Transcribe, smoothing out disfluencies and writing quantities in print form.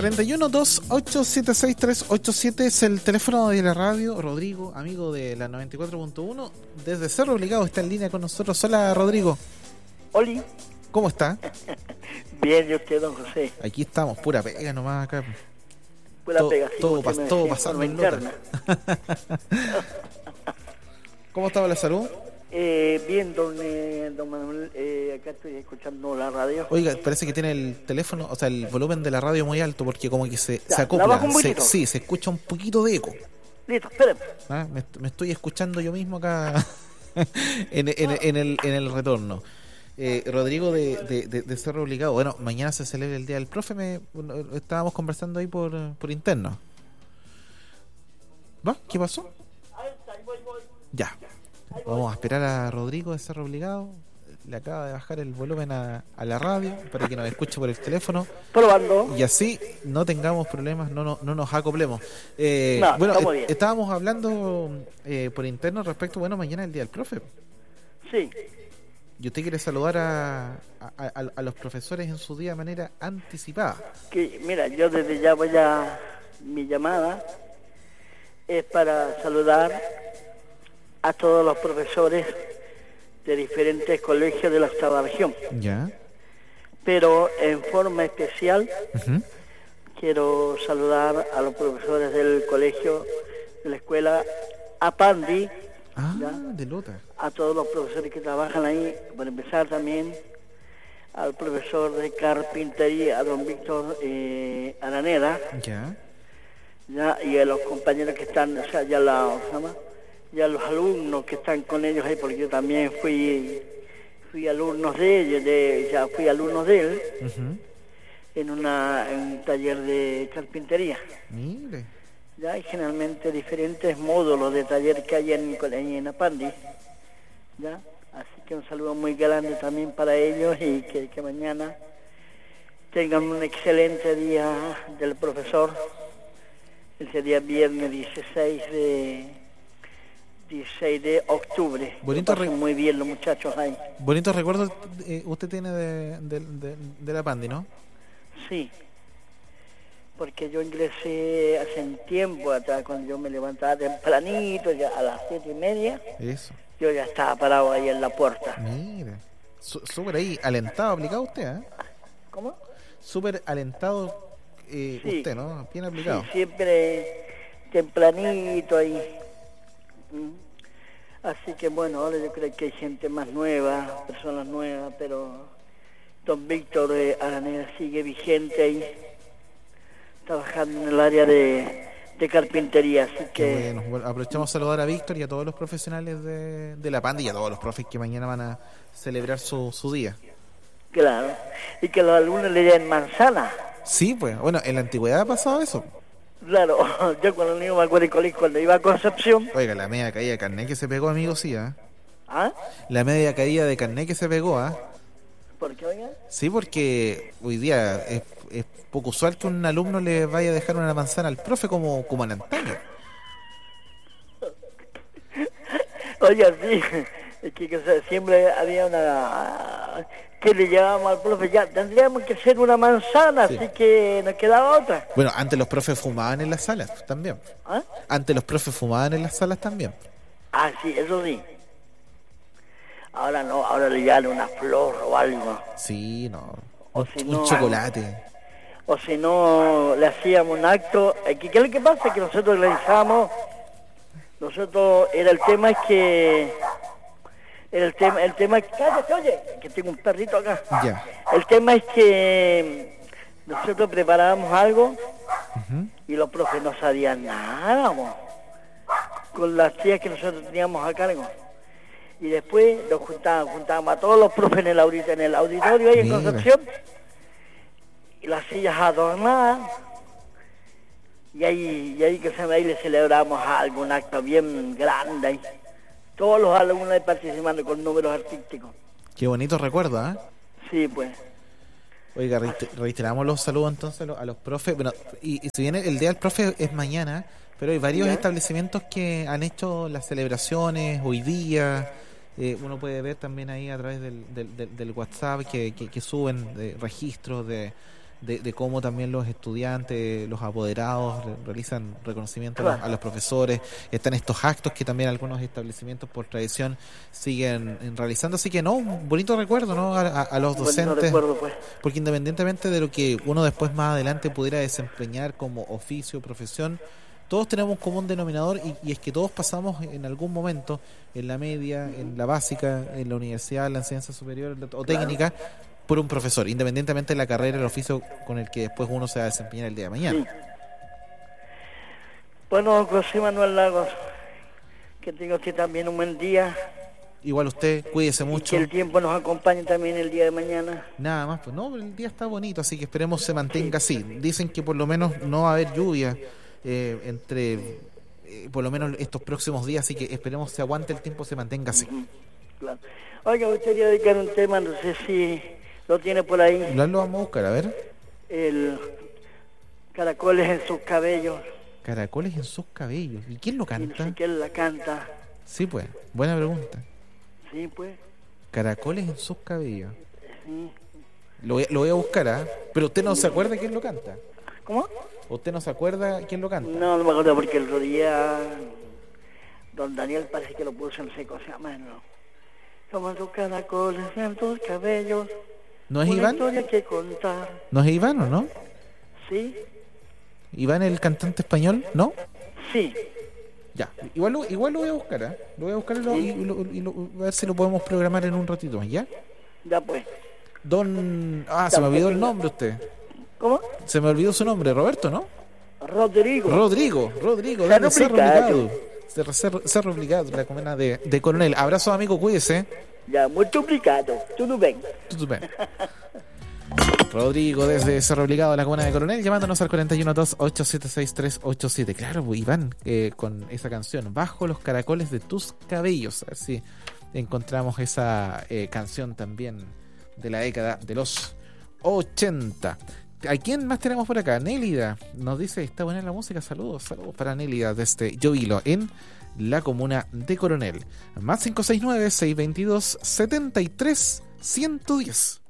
4128763887 es el teléfono de la radio. Rodrigo, amigo de la 94.1, desde Cerro Obligado está en línea con nosotros. Hola, Rodrigo. Oli. ¿Cómo está? Bien, ¿y usted, don José? Aquí estamos, pura pega nomás acá. Pura pega, sí, todo pasando en interna. ¿Cómo estaba la salud? Bien, don Manuel, acá estoy escuchando la radio. Oiga, parece que tiene el teléfono, o sea, el volumen de la radio muy alto porque como que se acopla. Se escucha un poquito de eco. Listo, espérame. Me estoy escuchando yo mismo acá en el retorno. Rodrigo de Cerro Obligado. Bueno, mañana se celebra el Día del Profe. Estábamos conversando ahí por interno. ¿Va? ¿Qué pasó? Ya. Vamos a esperar a Rodrigo de Cerro Obligado. Le acaba de bajar el volumen a la radio para que nos escuche por el teléfono. Probando. Y así no tengamos problemas, no nos acoplemos. Bueno, estábamos hablando por interno respecto, mañana es el Día del Profe. Sí. ¿Y usted quiere saludar a los profesores en su día de manera anticipada? Mira, yo desde ya mi llamada es para saludar a todos los profesores de diferentes colegios de la octava región. Ya. Pero en forma especial quiero saludar a los profesores del colegio, de la escuela Apandi. De Lota. A todos los profesores que trabajan ahí, por empezar también al profesor de carpintería, a don Víctor Araneda. Ya. Y a los compañeros que están, o sea, ya los alumnos que están con ellos ahí, porque yo también fui alumnos de ellos, fui alumno de él en un taller de carpintería. Mire. Ya hay generalmente diferentes módulos de taller que hay en Apandi, ya, así que un saludo muy grande también para ellos y que mañana tengan un excelente día del profesor, ese día viernes 16 de octubre. Bonito muy bien los muchachos ahí. Bonitos recuerdos usted tiene de la Pandi, ¿no? Sí, porque yo ingresé hace un tiempo atrás, cuando yo me levantaba tempranito, ya a las 7:30. Eso. Yo ya estaba parado ahí en la puerta. Mire, súper ahí, alentado, aplicado usted, ¿eh? ¿Cómo? Súper alentado sí, usted, ¿no? Bien aplicado. Sí, siempre tempranito ahí. Así que ahora yo creo que hay gente más nueva, personas nuevas, pero don Víctor Araneda sigue vigente ahí, trabajando en el área de carpintería, así que... Bueno, aprovechamos a saludar a Víctor y a todos los profesionales de la Pandi y a todos los profes que mañana van a celebrar su día. Claro, y que los alumnos le den manzana. Sí, pues, en la antigüedad ha pasado eso. Claro, yo cuando niño me acuerdo del colegio, cuando iba a Concepción... Oiga, la media caída de carnet que se pegó, amigo, sí, ¿eh? ¿Ah? La media caída de carnet que se pegó, ¿ah? ¿Por qué, oiga? Sí, porque hoy día es poco usual que un alumno le vaya a dejar una manzana al profe como en antaño. Oye, sí, es que siempre había una... que le llevábamos al profe, ya tendríamos que hacer una manzana, sí. Así que nos quedaba otra. Bueno, antes los profes fumaban en las salas también. ¿Ah? Antes los profes fumaban en las salas también. Ah, sí, eso sí. Ahora no, ahora le llevan una flor o algo. Sí, no. Un chocolate. O si no, le hacíamos un acto. ¿Qué es lo que pasa? Que nosotros realizábamos... el tema es que... ¡Cállate, oye! Que tengo un perrito acá. Ya. El tema es que nosotros preparábamos algo y los profes no sabían nada, con las tías que nosotros teníamos a cargo. Y después nos juntábamos a todos los profes en el auditorio ahí en Concepción, y las sillas adornadas, y ahí le celebramos algún acto bien grande ahí. Todos los alumnos ahí participando con números artísticos. Qué bonito recuerdo, ¿eh? Sí, pues. Oiga, reiteramos los saludos entonces a los profes. Bueno, y si bien el Día del Profe es mañana, pero hay varios establecimientos que han hecho las celebraciones hoy día. Uno puede ver también ahí a través del WhatsApp que suben registros de de cómo también los estudiantes, los apoderados realizan reconocimiento a los profesores. Están estos actos que también algunos establecimientos por tradición siguen realizando, así que no, un bonito recuerdo, ¿no? A los docentes, recuerdo, pues. Porque independientemente de lo que uno después más adelante pudiera desempeñar como oficio, profesión, todos tenemos un común denominador y es que todos pasamos en algún momento, en la media, en la básica, en la universidad, en la enseñanza superior o técnica, por un profesor, independientemente de la carrera, el oficio con el que después uno se va a desempeñar el día de mañana. Sí. Bueno, José Manuel Lagos, que tenga usted también un buen día. Igual usted, cuídese mucho. Y que el tiempo nos acompañe también el día de mañana. Nada más, pues no, el día está bonito, así que esperemos se mantenga así. Dicen que por lo menos no va a haber lluvia por lo menos estos próximos días, así que esperemos se aguante el tiempo, se mantenga así. Claro. Oiga, me gustaría dedicar un tema, no sé si lo tiene por ahí. Lo vamos a buscar, a ver. El Caracoles en sus cabellos. Caracoles en sus cabellos. ¿Y quién lo canta? Sí, ¿quién la canta? Sí, pues, buena pregunta. Sí, pues. Caracoles en sus cabellos. Sí. Lo voy a buscar, ¿ah? Pero usted no se acuerda quién lo canta. ¿Cómo? ¿Usted no se acuerda quién lo canta? No me acuerdo porque el otro día don Daniel parece que lo puso, no sé cómo se llama, ¿no? Como tus caracoles en tus cabellos. ¿No es Iván? Historia que contar. ¿No es Iván o no? Sí. ¿Iván el cantante español? ¿No? Sí. Ya, igual lo voy a buscar, ¿eh? Lo voy a buscar y a ver si lo podemos programar en un ratito más, ¿ya? Ya pues. Se me olvidó el nombre usted. ¿Cómo? Se me olvidó su nombre, Roberto, ¿no? Rodrigo, Cerro Obligado, la comuna de Coronel. Abrazo, amigo, cuídese. Ya, muy obrigado. Tudo bem. Rodrigo desde Cerro Obligado, la comuna de Coronel, llamándonos al 412-876-387. Claro, pues, Iván, con esa canción, Bajo los caracoles de tus cabellos. A ver si encontramos esa canción también de la década de los 80. ¿A quién más tenemos por acá? Nélida nos dice, está buena la música, saludos para Nélida desde Llovilo, en la comuna de Coronel. Más 569-622-73-110.